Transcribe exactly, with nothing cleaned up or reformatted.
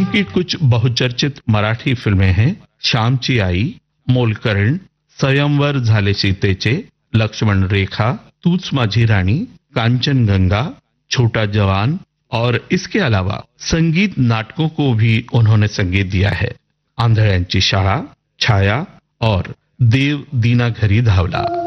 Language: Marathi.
उनकी कुछ बहुचर्चित मराठी फिल्में हैं श्यामची आई, मोलकरण, स्वयंवर झाले सीतेचे, लक्ष्मण रेखा, तूच माझी रानी, कांचनगंगा, छोटा जवान और इसके अलावा संगीत नाटकों को भी उन्होंने संगीत दिया है। आंधळ्यांची शाळा, छाया और देव दीना घरी धावला।